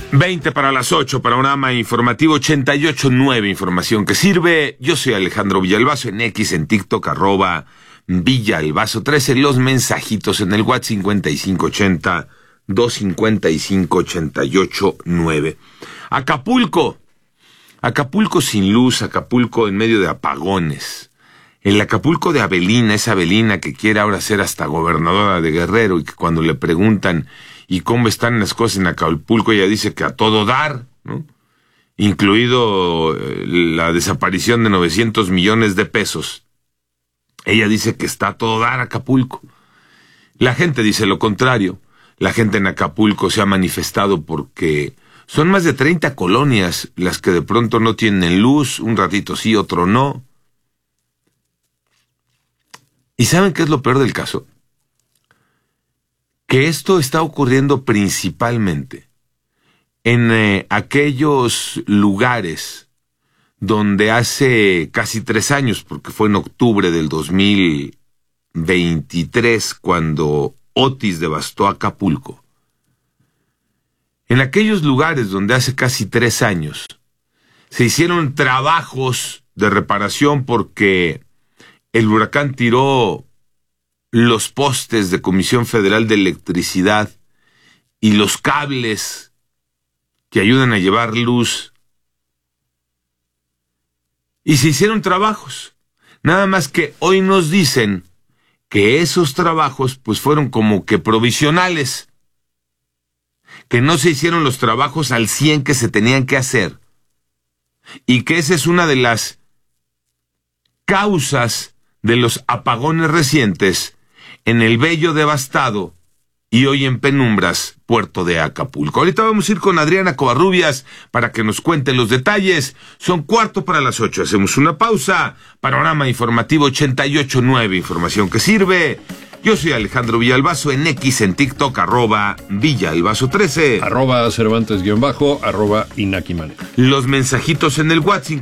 20 para las 8, panorama informativo 88.9, información que sirve. Yo soy Alejandro Villalbazo, en X, en TikTok, @Villalbazo13, los mensajitos en el WhatsApp 5580-255-88.9. Acapulco sin luz, Acapulco en medio de apagones. El Acapulco de Avelina, esa Avelina que quiere ahora ser hasta gobernadora de Guerrero y que cuando le preguntan ¿y cómo están las cosas en Acapulco? Ella dice que a todo dar, ¿no? Incluido la desaparición de 900 millones de pesos. Ella dice que está a todo dar Acapulco. La gente dice lo contrario. La gente en Acapulco se ha manifestado porque son más de 30 colonias las que de pronto no tienen luz, un ratito sí, otro no. ¿Y saben qué es lo peor del caso? Que esto está ocurriendo principalmente en aquellos lugares donde hace casi 3 años, porque fue en octubre del 2023 cuando Otis devastó Acapulco. En aquellos lugares donde hace casi 3 años se hicieron trabajos de reparación porque el huracán tiró los postes de Comisión Federal de Electricidad y los cables que ayudan a llevar luz. Y se hicieron trabajos. Nada más que hoy nos dicen que esos trabajos pues fueron como que provisionales. Que no se hicieron los trabajos al 100 que se tenían que hacer. Y que esa es una de las causas de los apagones recientes en el bello, devastado y hoy en penumbras puerto de Acapulco. Ahorita vamos a ir con Adriana Covarrubias para que nos cuente los detalles. Son 7:45. Hacemos una pausa. Panorama informativo 88.9, información que sirve. Yo soy Alejandro Villalbazo, en X, en TikTok, @Villalbazo13. @Cervantes_, @Inaki Manero. Los mensajitos en el WhatsApp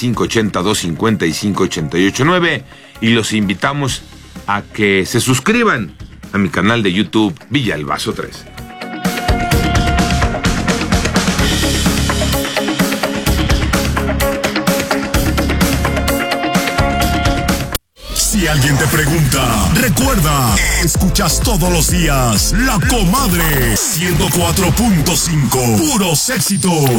5580-255-88.9 y los invitamos a que se suscriban a mi canal de YouTube Villalbazo13. Si alguien te pregunta, recuerda, escuchas todos los días La Comadre 104.5, puros éxitos.